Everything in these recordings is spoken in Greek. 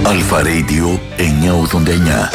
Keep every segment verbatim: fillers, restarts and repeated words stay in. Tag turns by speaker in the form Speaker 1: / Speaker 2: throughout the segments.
Speaker 1: Αλφα Radio εννιακόσια ογδόντα εννιά.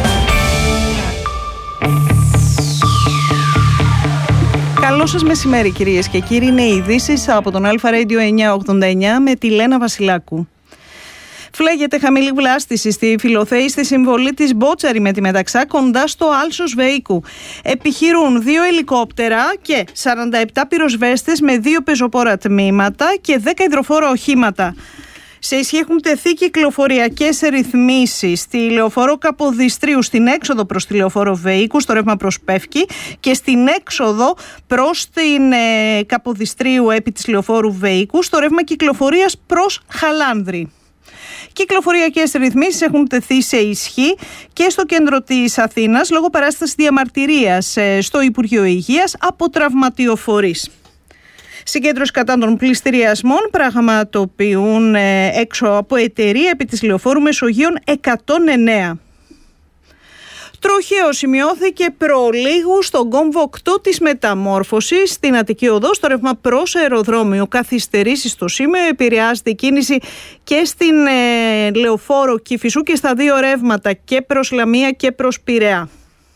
Speaker 2: Καλό σας μεσημέρι κυρίες και κύριοι, είναι οι ειδήσεις από τον Αλφα Radio εννιακόσια ογδόντα εννιά με τη Λένα Βασιλάκου. Φλέγεται χαμηλή βλάστηση στη Φιλοθέη στη συμβολή της Μπότσαρη με τη Μεταξά κοντά στο Άλσος Βεϊκού. Επιχειρούν δύο ελικόπτερα και σαράντα επτά πυροσβέστες με δύο πεζοπόρα τμήματα και δέκα υδροφόρα οχήματα. Σε ισχύ έχουν τεθεί κυκλοφοριακές ρυθμίσεις στη λεωφόρο Καποδιστρίου, στην έξοδο προς τη λεωφόρο Βεϊκού, στο ρεύμα προς Πεύκη, και στην έξοδο προς την ε, Καποδιστρίου επί της λεωφόρου Βεϊκού, στο ρεύμα κυκλοφορίας προς Χαλάνδρη. Κυκλοφοριακές ρυθμίσεις έχουν τεθεί σε ισχύ και στο κέντρο της Αθήνας λόγω παράστασης διαμαρτυρίας στο Υπουργείο Υγείας από τραυματιοφορείς. Συγκέντρωση κατά των πληστηριασμών πραγματοποιούν έξω από εταιρεία επί της λεωφόρου Μεσογείων εκατόν εννέα. Τροχαίο σημειώθηκε προλίγου στον κόμβο οκτώ της Μεταμόρφωσης στην Αττική Οδό, στο ρεύμα προς αεροδρόμιο. Καθυστερήσεις στο σημείο, επηρεάζεται η κίνηση και στην ε, λεωφόρο Κηφισού και στα δύο ρεύματα, και προς Λαμία και προς Πειραιά.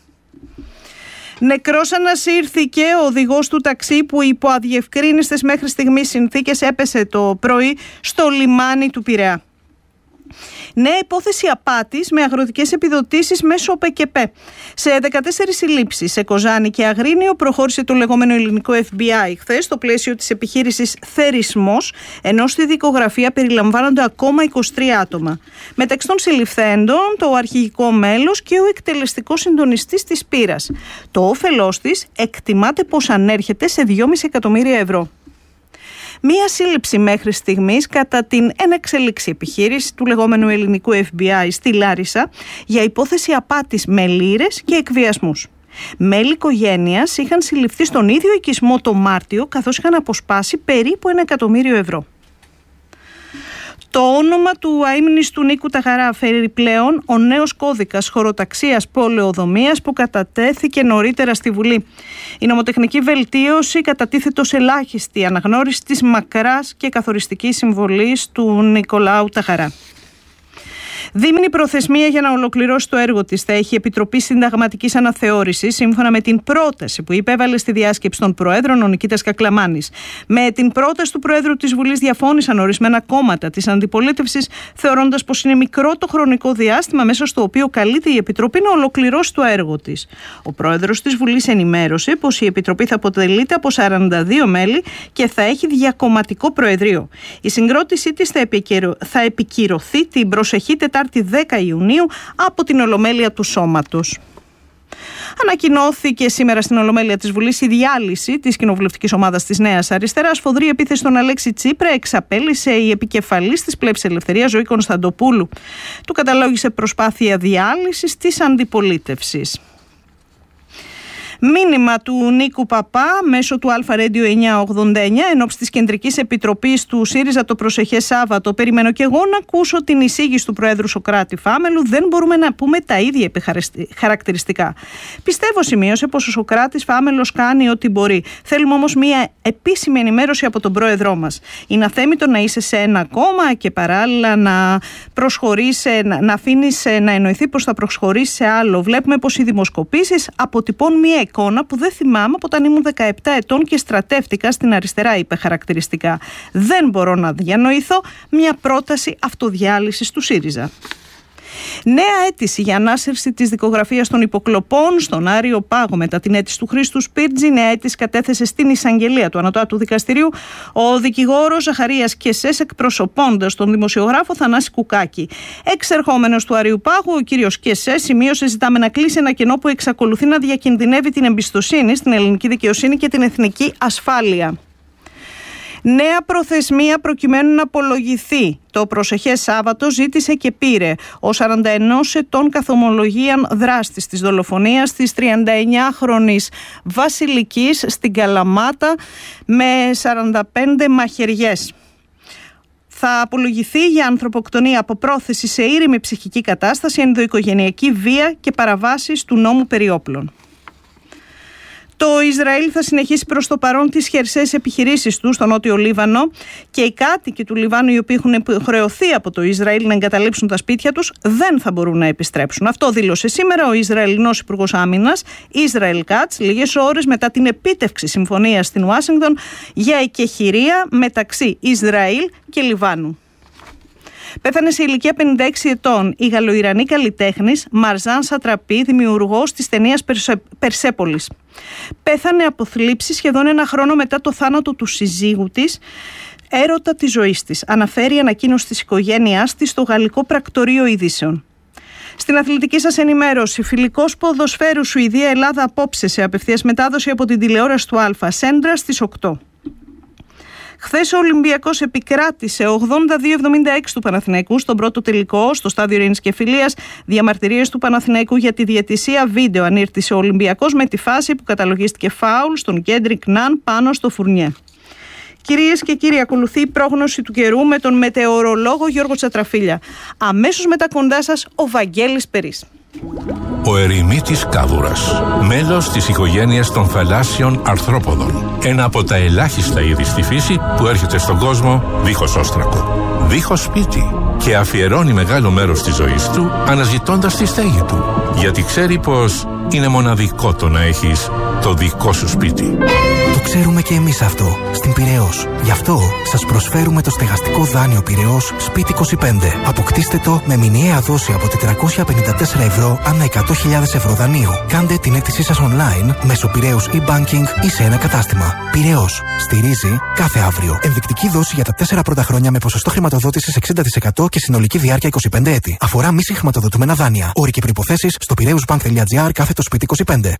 Speaker 2: Νεκρός ανασύρθηκε ο οδηγός του ταξί που υπό αδιευκρίνιστες μέχρι στιγμής συνθήκες έπεσε το πρωί στο λιμάνι του Πειραιά. Νέα υπόθεση απάτης με αγροτικές επιδοτήσεις μέσω ΠΚΠ. Σε δεκατέσσερις συλλήψεις σε Κοζάνη και Αγρίνιο προχώρησε το λεγόμενο ελληνικό εφ μπι άι χθες στο πλαίσιο της επιχείρησης Θερισμός, ενώ στη δικογραφία περιλαμβάνονται ακόμα είκοσι τρία άτομα. Μεταξύ των συλληφθέντων το αρχηγικό μέλος και ο εκτελεστικός συντονιστής της Πύρας. Το όφελός της εκτιμάται πως ανέρχεται σε δυόμισι εκατομμύρια ευρώ. Μία σύλληψη μέχρι στιγμής κατά την ενεξελίξη επιχείρηση του λεγόμενου ελληνικού εφ μπι άι στη Λάρισα για υπόθεση απάτης με λίρες και εκβιασμούς. Μέλη οικογένειας είχαν συλληφθεί στον ίδιο οικισμό το Μάρτιο, καθώς είχαν αποσπάσει περίπου ένα εκατομμύριο ευρώ. Το όνομα του αείμνηστου Νίκου Ταγαρά φέρει πλέον ο νέος κώδικας χωροταξίας πολεοδομίας που κατατέθηκε νωρίτερα στη Βουλή. Η νομοτεχνική βελτίωση κατατίθεται ως ελάχιστη αναγνώριση της μακράς και καθοριστικής συμβολής του Νικολάου Ταγαρά. Δίμηνη προθεσμία για να ολοκληρώσει το έργο της θα έχει η Επιτροπή Συνταγματικής Αναθεώρησης, σύμφωνα με την πρόταση που υπέβαλε στη διάσκεψη των Προέδρων ο Νικήτας Κακλαμάνης. Με την πρόταση του Προέδρου της Βουλής διαφώνησαν ορισμένα κόμματα της αντιπολίτευσης, θεωρώντας πως είναι μικρό το χρονικό διάστημα μέσα στο οποίο καλείται η Επιτροπή να ολοκληρώσει το έργο της. Ο Πρόεδρος της Βουλής ενημέρωσε πως η Επιτροπή θα αποτελείται από σαράντα δύο μέλη και θα έχει διακομματικό Προεδρείο. Η συγκρότησή της θα, επικυρω... θα επικυρωθεί την προσεχή Τετάρτη δέκα Ιουνίου από την Ολομέλεια του Σώματος. Ανακοινώθηκε σήμερα στην Ολομέλεια της Βουλής η διάλυση της κοινοβουλευτικής ομάδας της Νέας Αριστεράς. Σφοδρή επίθεση στον Αλέξη Τσίπρα εξαπέλυσε η επικεφαλής της Πλεύσης Ελευθερίας, Ζωή Κωνσταντοπούλου. Του καταλόγησε προσπάθεια διάλυσης της αντιπολίτευσης. Μήνυμα του Νίκου Παπά μέσω του Αλφα Radio εννιακόσια ογδόντα εννιά εν ώψη της Κεντρικής Επιτροπής του ΣΥΡΙΖΑ το προσεχές Σάββατο. Περιμένω και εγώ να ακούσω την εισήγηση του Προέδρου Σωκράτη Φάμελου. Δεν μπορούμε να πούμε τα ίδια χαρακτηριστικά. Πιστεύω, σημείωσε, πως ο Σωκράτης Φάμελος κάνει ό,τι μπορεί. Θέλουμε όμως μια επίσημη ενημέρωση από τον Πρόεδρό μας. Είναι αθέμητο να είσαι σε ένα κόμμα και παράλληλα να προσχωρείς, να, να αφήνεις να εννοηθεί πως θα προσχωρήσει σε άλλο. Βλέπουμε πως οι δημοσκοπήσεις αποτυπώνουν μια εικόνα που δεν θυμάμαι από όταν ήμουν δεκαεπτά ετών και στρατεύτηκα στην αριστερά, είπε χαρακτηριστικά. Δεν μπορώ να διανοηθώ μια πρόταση αυτοδιάλυσης του ΣΥΡΙΖΑ. Νέα αίτηση για ανάσυρση της δικογραφίας των υποκλοπών στον Άριο Πάγο μετά την αίτηση του Χρήστου Σπίρτζη. Νέα αίτηση κατέθεσε στην εισαγγελία του Ανωτάτου Δικαστηρίου ο δικηγόρος Ζαχαρίας Κεσές, εκπροσωπώντας τον δημοσιογράφο Θανάση Κουκάκη. Εξερχόμενος του Αρίου Πάγου, ο κύριος Κεσές σημείωσε: ζητάμε να κλείσει ένα κενό που εξακολουθεί να διακινδυνεύει την εμπιστοσύνη στην ελληνική δικαιοσύνη και την εθνική ασφάλεια. Νέα προθεσμία προκειμένου να απολογηθεί το προσεχές Σάββατο ζήτησε και πήρε ο σαράντα ενός ετών καθομολογίαν δράστης της δολοφονίας της τριανταεννιάχρονης Βασιλικής στην Καλαμάτα με σαράντα πέντε μαχαιριές. Θα απολογηθεί για ανθρωποκτονία από πρόθεση σε ήρεμη ψυχική κατάσταση, ενδοοικογενειακή βία και παραβάσεις του νόμου περί όπλων. Το Ισραήλ θα συνεχίσει προς το παρόν τις χερσαίες επιχειρήσεις του στο νότιο Λίβανο και οι κάτοικοι του Λιβάνου, οι οποίοι έχουν υποχρεωθεί από το Ισραήλ να εγκαταλείψουν τα σπίτια τους, δεν θα μπορούν να επιστρέψουν. Αυτό δήλωσε σήμερα ο Ισραηλινός Υπουργός Άμυνας, Ισραήλ Κάτς, λίγες ώρες μετά την επίτευξη συμφωνίας στην Ουάσιγκτον για εκεχηρία μεταξύ Ισραήλ και Λιβάνου. Πέθανε σε ηλικία πενήντα έξι ετών η Γαλλοϊρανή καλλιτέχνης Μαρζάν Σατραπή, δημιουργός της ταινίας Περσε... Περσέπολης. Πέθανε από θλίψη σχεδόν ένα χρόνο μετά το θάνατο του συζύγου της, έρωτα της ζωής της, αναφέρει η ανακοίνωση της οικογένειάς της στο γαλλικό πρακτορείο ειδήσεων. Στην αθλητική σας ενημέρωση, φιλικός ποδοσφαίρου Σουηδία-Ελλάδα απόψε σε απευθείας μετάδοση από την τηλεόραση του Αλφα Σέντρα στις οκτώ. Χθες ο Ολυμπιακός επικράτησε ογδόντα δύο εβδομήντα έξι του Παναθηναϊκού στον πρώτο τελικό στο στάδιο Ειρήνης και Φιλίας. Διαμαρτυρίες του Παναθηναϊκού για τη διαιτησία βίντεο ανήρτησε ο Ολυμπιακός με τη φάση που καταλογίστηκε φάουλ στον Κέντρικ Ναν πάνω στο Φουρνιέ. Κυρίες και κύριοι, ακολουθεί η πρόγνωση του καιρού με τον μετεωρολόγο Γιώργο Τσατραφίλια. Αμέσως μετά κοντά σας ο Βαγγέλης Περής.
Speaker 3: Ο ερημίτης κάβουρας, μέλος της οικογένειας των θαλάσσιων αρθρόποδων. Ένα από τα ελάχιστα είδη στη φύση που έρχεται στον κόσμο δίχως όστρακο, δίχως σπίτι και αφιερώνει μεγάλο μέρος της ζωής του αναζητώντας τη στέγη του. Γιατί ξέρει πως είναι μοναδικό το να έχεις το δικό σου σπίτι.
Speaker 4: Το ξέρουμε και εμείς αυτό στην Πειραιώς. Γι' αυτό σας προσφέρουμε το στεγαστικό δάνειο Πειραιώς Σπίτι είκοσι πέντε. Αποκτήστε το με μηνιαία δόση από τετρακόσια πενήντα τέσσερα ευρώ ανά εκατό χιλιάδες ευρώ δανείου. Κάντε την αίτησή σας online μέσω Πειραιώς e-banking ή σε ένα κατάστημα. Πειραιώς. Στηρίζει κάθε αύριο. Ενδεικτική δόση για τα τέσσερα πρώτα χρόνια με ποσοστό χρηματοδότησης εξήντα τοις εκατό και συνολική διάρκεια είκοσι πέντε έτη. Αφορά μη συγχρηματοδοτούμενα δάνεια. Όροι και προϋποθέσεις στο πειραιούσbank.gr κάθετο σπίτι είκοσι πέντε.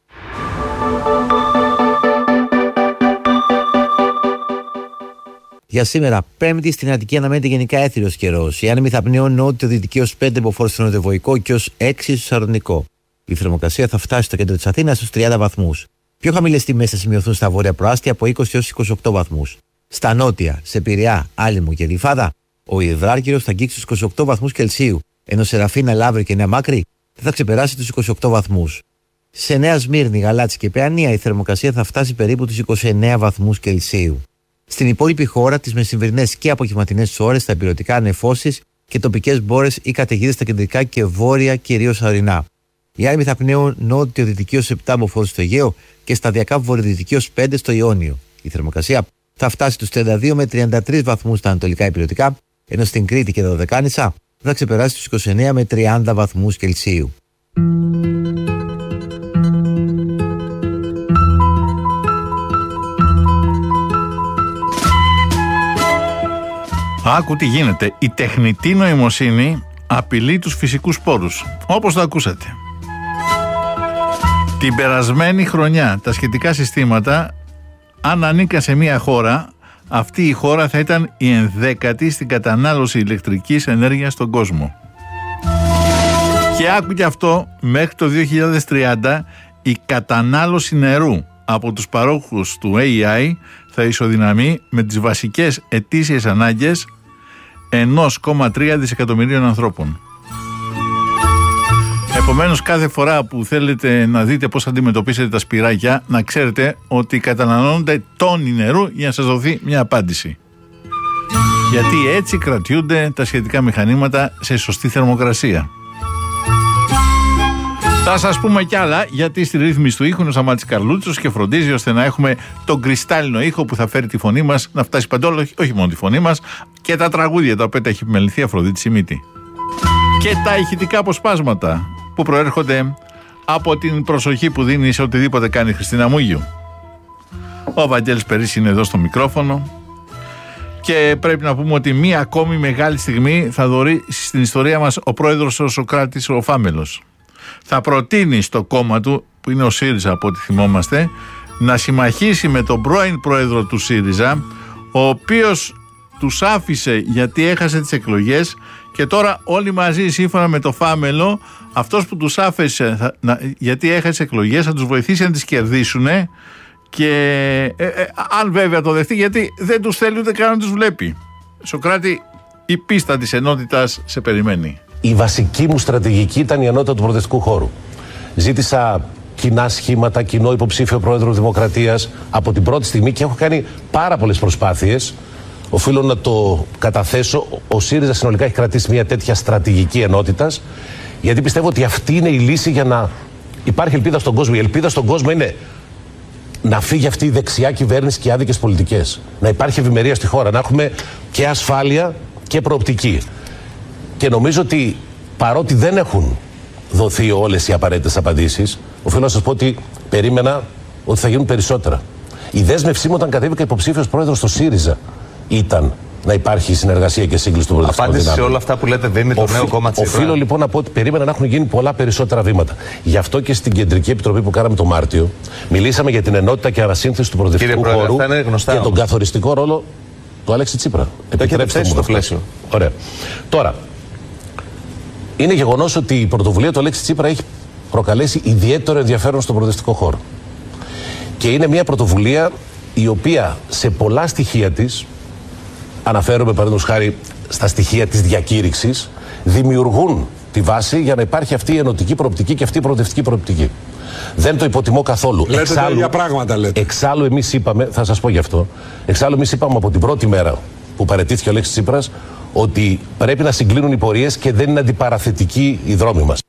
Speaker 5: Για σήμερα, Πέμπτη, στην Αττική αναμένεται γενικά έθριος καιρός. Οι άνεμοι θα πνέουν νότιο-δυτική ως πέντε μποφόρ στο νοτιοβοϊκό και ως έξι στο σαρονικό. Η θερμοκρασία θα φτάσει στο κέντρο της Αθήνας στους τριάντα βαθμούς. Πιο χαμηλές τιμές θα σημειωθούν στα βόρεια προάστια από είκοσι έως είκοσι οκτώ βαθμούς. Στα νότια, σε Πειραιά, Άλυμο και Γλυφάδα, ο υδράργυρος θα αγγίξει στους είκοσι οκτώ βαθμούς Κελσίου, ενώ σε Ραφίνα, Λαύριο και Νέα Μάκρη δεν θα ξεπεράσει τους είκοσι οκτώ βαθμούς. Σε Νέα Σμύρνη, Γαλάτσι και Παιανία η θερμοκρασία θα φτάσει περίπου τους είκοσι εννέα βαθμούς Κελσίου. Στην υπόλοιπη χώρα, τις μεσημβρινές και απογευματινές ώρες, θα υπηρετικά νεφώσεις και τοπικές μπόρες ή καταιγίδες στα κεντρικά και βόρεια, κυρίως ορεινά. Οι άνεμοι θα πνέουν νότιο-δυτική ως επτά μποφόρ στο Αιγαίο και σταδιακά βορειοδυτική ως πέντε στο Ιόνιο. Η θερμοκρασία θα φτάσει τους τριάντα δύο με τριάντα τρεις βαθμούς στα ανατολικά υπηρετικά, ενώ στην Κρήτη και τα Δωδεκάνησα θα ξεπεράσει τους είκοσι εννέα με τριάντα βαθμούς Κελσίου.
Speaker 6: Άκου τι γίνεται. Η τεχνητή νοημοσύνη απειλεί τους φυσικούς πόρους. Όπως το ακούσατε. Την περασμένη χρονιά τα σχετικά συστήματα, αν ανήκαν σε μια χώρα, αυτή η χώρα θα ήταν η ενδέκατη στην κατανάλωση ηλεκτρικής ενέργειας στον κόσμο. Και άκου και αυτό, μέχρι το δύο χιλιάδες τριάντα η κατανάλωση νερού από τους παρόχους του έι άι θα ισοδυναμεί με τις βασικές ετήσιες ανάγκες ένα κόμμα τρία δισεκατομμυρίων ανθρώπων. Επομένως, κάθε φορά που θέλετε να δείτε πώς θα αντιμετωπίσετε τα σπυράκια, να ξέρετε ότι καταναλώνονται τόνοι νερού για να σας δοθεί μια απάντηση. Γιατί έτσι κρατιούνται τα σχετικά μηχανήματα σε σωστή θερμοκρασία. Θα σας πούμε κι άλλα, γιατί στη ρύθμιση του ήχου είναι ο Σταμάτης Καρλούτσος και φροντίζει ώστε να έχουμε τον κρυστάλλινο ήχο που θα φέρει τη φωνή μας να φτάσει παντού, όχι, όχι μόνο τη φωνή μας, και τα τραγούδια τα οποία τα έχει επιμεληθεί η Αφροδίτη Σιμίτη. Και τα ηχητικά αποσπάσματα που προέρχονται από την προσοχή που δίνει σε οτιδήποτε κάνει η Χριστίνα Μούγιου. Ο Βαγγέλης Περής είναι εδώ στο μικρόφωνο και πρέπει να πούμε ότι μία ακόμη μεγάλη στιγμή θα δωρεί στην ιστορία μας ο πρόεδρος ο Σωκράτης ο Φάμελος. Θα προτείνει στο κόμμα του, που είναι ο ΣΥΡΙΖΑ από ό,τι θυμόμαστε, να συμμαχίσει με τον πρώην πρόεδρο του ΣΥΡΙΖΑ, ο οποίος τους άφησε γιατί έχασε τις εκλογές και τώρα όλοι μαζί σύμφωνα με το Φάμελο, αυτός που τους άφησε θα, να, γιατί έχασε εκλογές θα τους βοηθήσει να τις κερδίσουν και ε, ε, αν βέβαια το δεχτεί, γιατί δεν τους θέλει ούτε καν να τους βλέπει. Σωκράτη, η πίστα της ενότητας σε περιμένει.
Speaker 7: Η βασική μου στρατηγική ήταν η ενότητα του προοδευτικού χώρου. Ζήτησα κοινά σχήματα, κοινό υποψήφιο πρόεδρο Δημοκρατίας από την πρώτη στιγμή και έχω κάνει πάρα πολλές προσπάθειες. Οφείλω να το καταθέσω. Ο ΣΥΡΙΖΑ συνολικά έχει κρατήσει μια τέτοια στρατηγική ενότητας, γιατί πιστεύω ότι αυτή είναι η λύση για να υπάρχει ελπίδα στον κόσμο. Η ελπίδα στον κόσμο είναι να φύγει αυτή η δεξιά κυβέρνηση και οι άδικες πολιτικές. Να υπάρχει ευημερία στη χώρα, να έχουμε και ασφάλεια και προοπτική. Και νομίζω ότι παρότι δεν έχουν δοθεί όλες οι απαραίτητες απαντήσεις, οφείλω να σας πω ότι περίμενα ότι θα γίνουν περισσότερα. Η δέσμευσή μου όταν κατέβηκα υποψήφιος πρόεδρος στο ΣΥΡΙΖΑ ήταν να υπάρχει συνεργασία και σύγκληση των προοδευτικών δυνάμεων.
Speaker 8: Απάντηση σε όλα αυτά που λέτε δεν είναι το
Speaker 7: Οφεί,
Speaker 8: νέο κόμμα Τσίπρα.
Speaker 7: Οφείλω λοιπόν να πω ότι περίμενα να έχουν γίνει πολλά περισσότερα βήματα. Γι' αυτό και στην Κεντρική Επιτροπή που κάναμε το Μάρτιο, μιλήσαμε για την ενότητα και ανασύνθεση του προοδευτικού χώρου και τον καθοριστικό ρόλο του Αλέξη Τσίπρα.
Speaker 8: Επιτρέψτε μου το πλαίσιο.
Speaker 7: Ωραία. Τώρα, είναι γεγονός ότι η πρωτοβουλία του Αλέξη Τσίπρα έχει προκαλέσει ιδιαίτερο ενδιαφέρον στον προοδευτικό χώρο. Και είναι μια πρωτοβουλία η οποία σε πολλά στοιχεία της, αναφέρομαι παραδείγματος χάρη στα στοιχεία της διακήρυξης, δημιουργούν τη βάση για να υπάρχει αυτή η ενωτική προοπτική και αυτή η προοδευτική προοπτική. Δεν το υποτιμώ καθόλου.
Speaker 9: Λέτε
Speaker 7: εξάλλου,
Speaker 9: για πράγματα λέτε.
Speaker 7: Εξάλλου εμείς είπαμε, θα σας πω γι' αυτό, εξάλλου εμείς είπαμε από την πρώτη μέρα που παραιτήθηκε ο Αλέξης Τσίπρας ότι πρέπει να συγκλίνουν οι πορείες και δεν είναι αντιπαραθετικοί οι δρόμοι μας.